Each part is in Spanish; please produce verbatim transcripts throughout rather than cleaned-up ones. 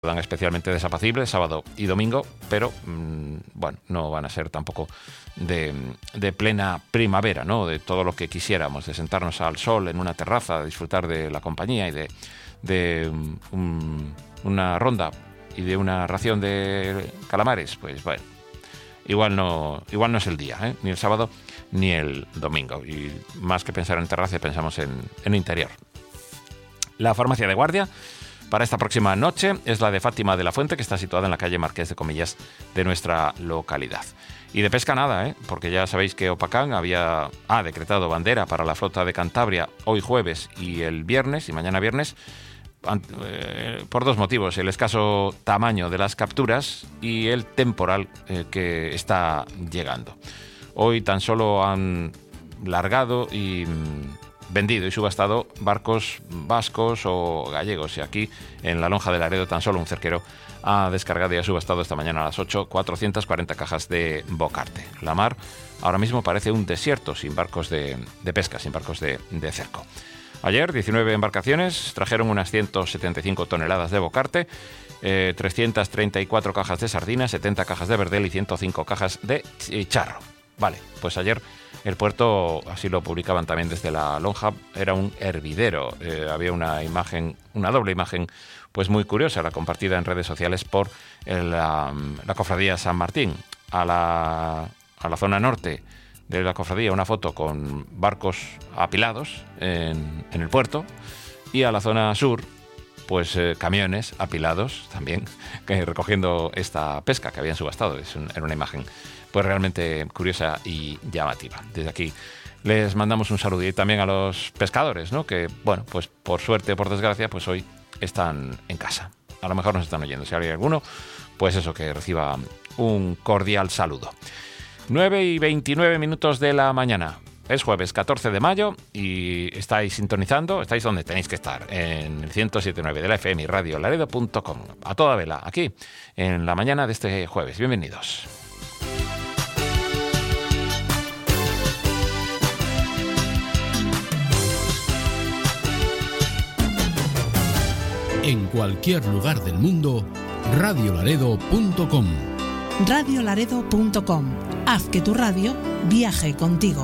dan especialmente desapacibles sábado y domingo, pero mmm, bueno, no van a ser tampoco de, de plena primavera, ¿no? De todo lo que quisiéramos, de sentarnos al sol en una terraza, de disfrutar de la compañía y de, de um, una ronda y de una ración de calamares. Pues bueno, igual no, igual no es el día, ¿eh? Ni el sábado ni el domingo. Y más que pensar en terraza, pensamos en, en interior. La farmacia de guardia para esta próxima noche es la de Fátima de la Fuente, que está situada en la calle Marqués de Comillas de nuestra localidad. Y de pesca nada, ¿eh? Porque ya sabéis que Opacán había ha decretado bandera para la flota de Cantabria hoy jueves y el viernes, y mañana viernes, eh, por dos motivos: el escaso tamaño de las capturas y el temporal eh, que está llegando. Hoy tan solo han largado y vendido y subastado barcos vascos o gallegos, y aquí en la lonja de Laredo tan solo un cerquero ha descargado y ha subastado esta mañana a las ocho cuatrocientas cuarenta cajas de bocarte. La mar ahora mismo parece un desierto sin barcos de, de pesca, sin barcos de, de cerco. Ayer diecinueve embarcaciones trajeron unas ciento setenta y cinco toneladas de bocarte, eh, trescientas treinta y cuatro cajas de sardinas, setenta cajas de verdel y ciento cinco cajas de charro. Vale, pues ayer el puerto, así lo publicaban también desde la lonja, era un hervidero. Eh, había una imagen, una doble imagen, pues muy curiosa, la compartida en redes sociales por el, la, la Cofradía San Martín. A la, a la zona norte de la cofradía, una foto con barcos apilados en, en el puerto, y a la zona sur, pues eh, camiones apilados también, que, recogiendo esta pesca que habían subastado. Es un, era una imagen pues realmente curiosa y llamativa. Desde aquí les mandamos un saludo, y también a los pescadores, ¿no? Que, bueno, pues por suerte o por desgracia, pues hoy están en casa. A lo mejor nos están oyendo. Si hay alguno, pues eso, que reciba un cordial saludo. nueve y veintinueve minutos de la mañana. Es jueves catorce de mayo y estáis sintonizando, estáis donde tenéis que estar, en el ciento siete punto nueve de la F M y radio laredo punto com. A toda vela, aquí, en la mañana de este jueves. Bienvenidos. En cualquier lugar del mundo, radio laredo punto com. radio laredo punto com. Haz que tu radio viaje contigo.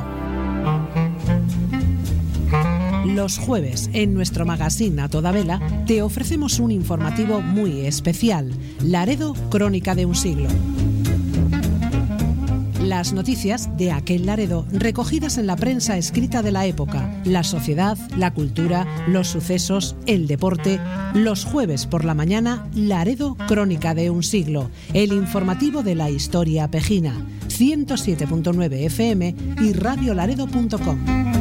Los jueves, en nuestro magazine A Toda Vela, te ofrecemos un informativo muy especial: Laredo, crónica de un siglo. Las noticias de aquel Laredo recogidas en la prensa escrita de la época, la sociedad, la cultura, los sucesos, el deporte. Los jueves por la mañana, Laredo, crónica de un siglo, el informativo de la historia pejina. ciento siete punto nueve F M y radio laredo punto com.